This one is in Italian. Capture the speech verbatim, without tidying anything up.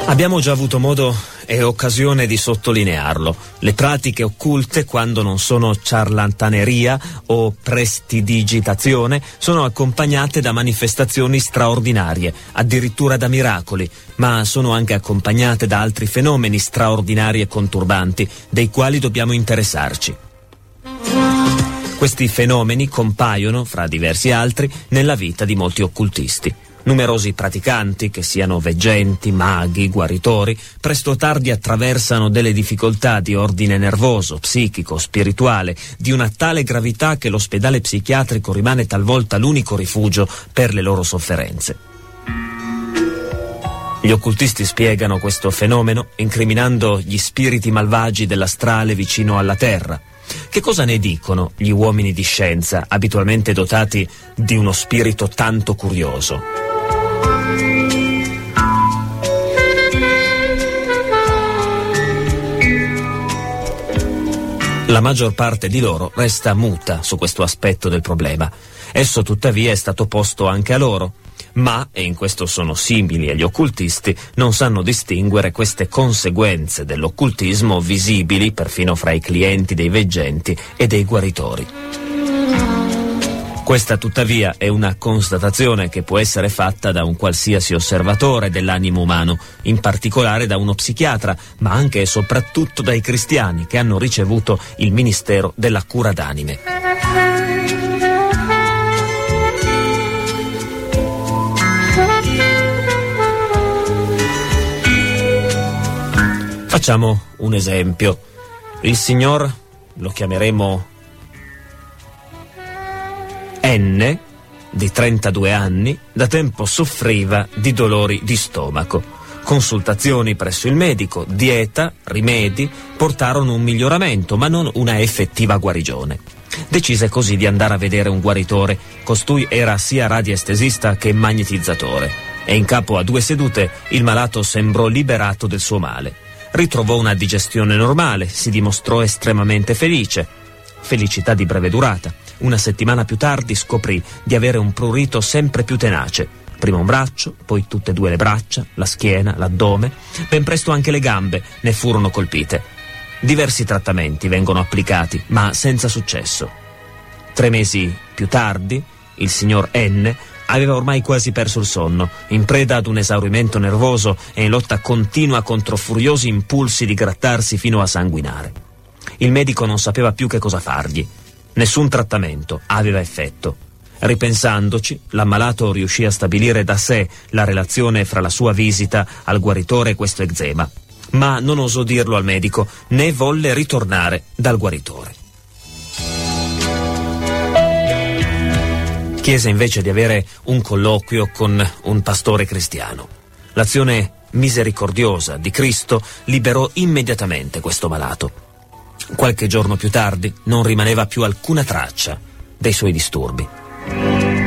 Abbiamo già avuto modo e occasione di sottolinearlo. Le pratiche occulte, quando non sono ciarlataneria o prestidigitazione, sono accompagnate da manifestazioni straordinarie, addirittura da miracoli, ma sono anche accompagnate da altri fenomeni straordinari e conturbanti, dei quali dobbiamo interessarci. Questi fenomeni compaiono, fra diversi altri, nella vita di molti occultisti. Numerosi praticanti, che siano veggenti, maghi, guaritori, presto o tardi attraversano delle difficoltà di ordine nervoso, psichico, spirituale, di una tale gravità che l'ospedale psichiatrico rimane talvolta l'unico rifugio per le loro sofferenze. Gli occultisti spiegano questo fenomeno incriminando gli spiriti malvagi dell'astrale vicino alla Terra. Che cosa ne dicono gli uomini di scienza, abitualmente dotati di uno spirito tanto curioso? La maggior parte di loro resta muta su questo aspetto del problema. Esso tuttavia è stato posto anche a loro, ma, e in questo sono simili agli occultisti, non sanno distinguere queste conseguenze dell'occultismo visibili perfino fra i clienti dei veggenti e dei guaritori. Questa tuttavia è una constatazione che può essere fatta da un qualsiasi osservatore dell'animo umano, in particolare da uno psichiatra, ma anche e soprattutto dai cristiani che hanno ricevuto il ministero della cura d'anime. Facciamo un esempio. Il signor, lo chiameremo N, di trentadue anni, da tempo soffriva di dolori di stomaco. Consultazioni presso il medico, dieta, rimedi portarono un miglioramento, ma non una effettiva guarigione. Decise così di andare a vedere un guaritore. Costui era sia radiestesista che magnetizzatore, e in capo a due sedute il malato sembrò liberato del suo male. Ritrovò una digestione normale, si dimostrò estremamente felice. Felicità di breve durata. Una settimana più tardi scoprì di avere un prurito sempre più tenace. Prima un braccio, poi tutte e due le braccia, la schiena, l'addome, ben presto anche le gambe ne furono colpite. Diversi trattamenti vengono applicati, ma senza successo. Tre mesi più tardi, il signor N aveva ormai quasi perso il sonno, in preda ad un esaurimento nervoso e in lotta continua contro furiosi impulsi di grattarsi fino a sanguinare. Il medico non sapeva più che cosa fargli. Nessun trattamento aveva effetto. Ripensandoci, l'ammalato riuscì a stabilire da sé la relazione fra la sua visita al guaritore e questo eczema, ma non osò dirlo al medico, né volle ritornare dal guaritore. Chiese invece di avere un colloquio con un pastore cristiano. L'azione misericordiosa di Cristo liberò immediatamente questo malato. Qualche giorno più tardi non rimaneva più alcuna traccia dei suoi disturbi.